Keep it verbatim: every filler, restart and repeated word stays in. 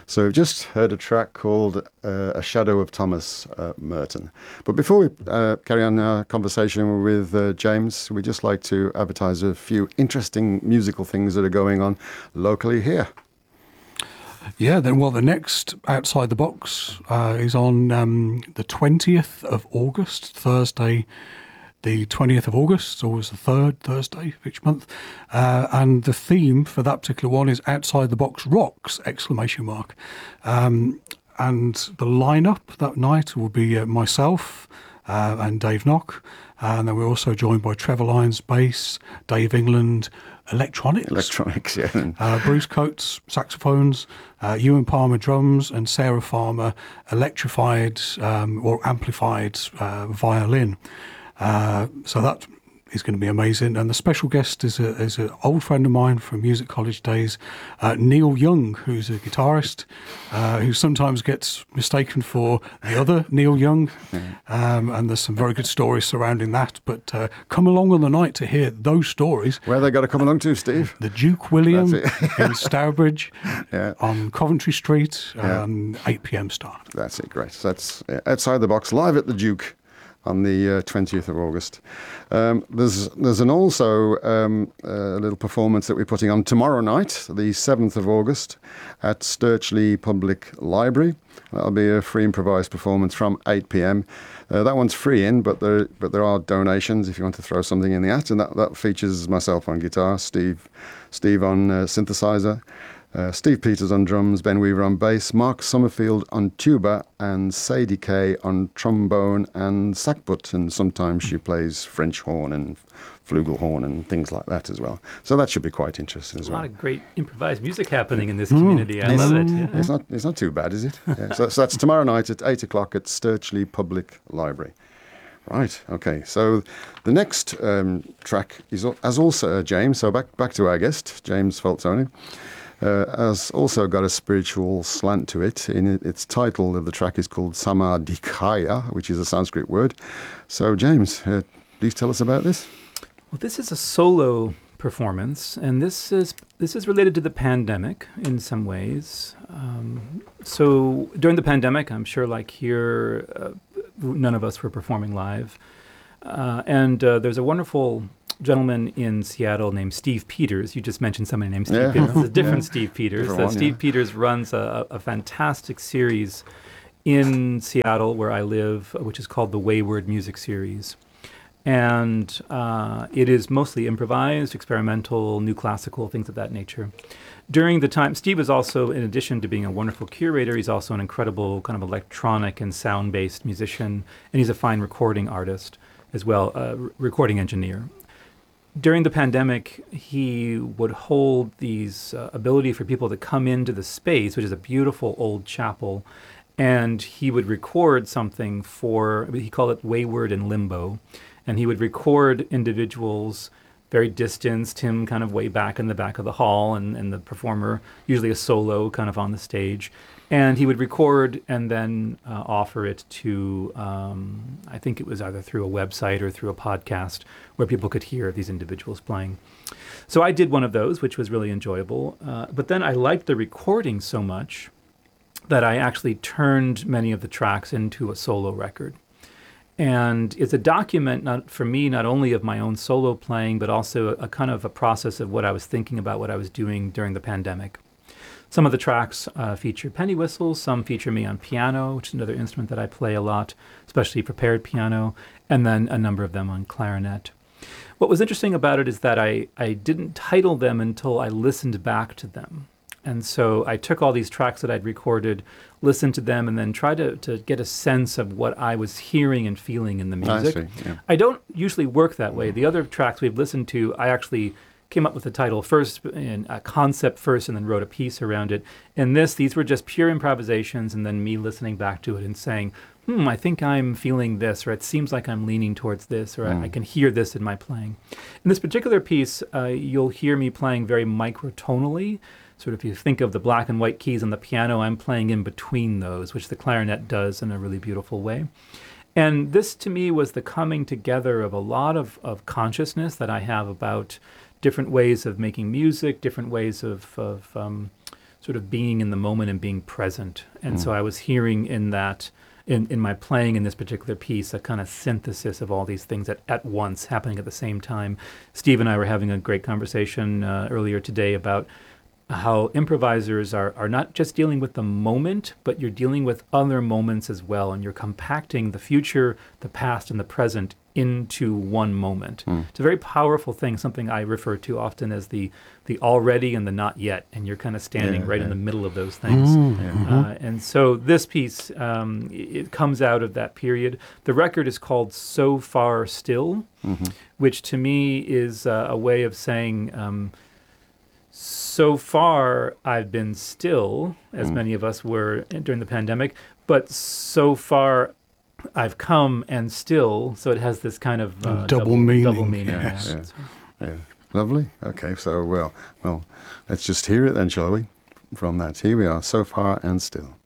So we've just heard a track called uh, A Shadow of Thomas uh, Merton. But before we uh, carry on our conversation with uh, James, we'd just like to advertise a few interesting musical things that are going on locally here. Yeah, then, well, the next Outside the Box uh, is on um, the twentieth of August, Thursday, the twentieth of August, it's always the third Thursday of each month. Uh, and the theme for that particular one is Outside the Box Rocks, exclamation mark. Um, and the lineup that night will be uh, myself uh, and Dave Knock. And then we're also joined by Trevor Lyons, bass, Dave England, electronics. Electronics, yeah. Uh, Bruce Coates, saxophones, uh, Ewan Palmer, drums, and Sarah Farmer, electrified um, or amplified uh, violin. Uh, so that is going to be amazing. And the special guest is a is an old friend of mine from music college days, uh, Neil Young, who's a guitarist, uh, who sometimes gets mistaken for the other Neil Young. Mm-hmm. Um, and there's some very good stories surrounding that. But uh, come along on the night to hear those stories. Where they got to come along to, Steve? The Duke William in Stourbridge yeah. on Coventry Street, um, yeah. eight p.m. start. That's it, great. So that's uh, Outside the Box, live at the Duke on the uh, twentieth of August. Um, there's there's an also um, a little performance that we're putting on tomorrow night, the seventh of August, at Sturchley Public Library. That'll be a free improvised performance from eight p.m. Uh, that one's free in, but there but there are donations if you want to throw something in the hat, and that, that features myself on guitar, Steve Steve on uh, synthesizer, Uh, Steve Peters on drums, Ben Weaver on bass, Mark Summerfield on tuba, and Sadie Kay on trombone and sackbut, and sometimes she plays French horn and flugelhorn and things like that as well. So that should be quite interesting There's as well. a lot of great improvised music happening in this community. I It's- love it. Yeah. It's not it's not too bad, is it? Yeah, so, so that's tomorrow night at eight o'clock at Sturchley Public Library. Right, okay. So the next um, track is al- as also uh, James, so back back to our guest, James Falzoni. Uh, has also got a spiritual slant to it. In it, its title of the track is called Samadhikaya, which is a Sanskrit word. So, James, uh, please tell us about this. Well, this is a solo performance, and this is this is related to the pandemic in some ways. Um, so during the pandemic, I'm sure, like here, uh, none of us were performing live, uh, and uh, there's a wonderful gentleman in Seattle named Steve Peters. You just mentioned somebody named Steve Yeah. Peters. It's a different Yeah. Steve Peters. Different Uh, one, Steve yeah. Peters runs a, a fantastic series in Seattle where I live, which is called the Wayward Music Series. And uh, it is mostly improvised, experimental, new classical, things of that nature. During the time, Steve is also, in addition to being a wonderful curator, he's also an incredible kind of electronic and sound-based musician, and he's a fine recording artist as well, a r- recording engineer. During the pandemic, he would hold these uh, ability for people to come into the space, which is a beautiful old chapel, and he would record something for, he called it Wayward and Limbo, and he would record individuals very distanced, him kind of way back in the back of the hall, and, and the performer, usually a solo kind of on the stage. And he would record and then uh, offer it to, um, I think it was either through a website or through a podcast where people could hear these individuals playing. So I did one of those, which was really enjoyable. Uh, but then I liked the recording so much that I actually turned many of the tracks into a solo record. And it's a document, not for me, not only of my own solo playing, but also a, a kind of a process of what I was thinking about, what I was doing during the pandemic. Some of the tracks uh, feature penny whistles, some feature me on piano, which is another instrument that I play a lot, especially prepared piano, and then a number of them on clarinet. What was interesting about it is that I, I didn't title them until I listened back to them. And so I took all these tracks that I'd recorded, listened to them, and then tried to, to get a sense of what I was hearing and feeling in the music. I see, yeah. I don't usually work that way. The other tracks we've listened to, I actually came up with the title first, and a concept first, and then wrote a piece around it. In this, these were just pure improvisations, and then me listening back to it and saying, hmm, I think I'm feeling this, or it seems like I'm leaning towards this, or Mm. I, I can hear this in my playing. In this particular piece, uh, you'll hear me playing very microtonally. Sort of if you think of the black and white keys on the piano, I'm playing in between those, which the clarinet does in a really beautiful way. And this, to me, was the coming together of a lot of, of consciousness that I have about different ways of making music, different ways of, of um, sort of being in the moment and being present. And mm. so I was hearing in that, in, in my playing in this particular piece, a kind of synthesis of all these things at, at once happening at the same time. Steve and I were having a great conversation uh, earlier today about how improvisers are, are not just dealing with the moment, but you're dealing with other moments as well, and you're compacting the future, the past, and the present into one moment. Mm. It's a very powerful thing, something I refer to often as the the already and the not yet, and you're kind of standing yeah, right yeah. in the middle of those things. Mm. Yeah. Uh, and so this piece, um, it, it comes out of that period. The record is called So Far Still, mm-hmm. which to me is uh, a way of saying, um, so far I've been still, as mm. many of us were during the pandemic, but so far I've come and still, so it has this kind of uh, double, double meaning. Double meaning. Yes. Yeah. Yeah. Yeah. Lovely. Okay, so well, well, let's just hear it then, shall we? From that, here we are, So Far and Still.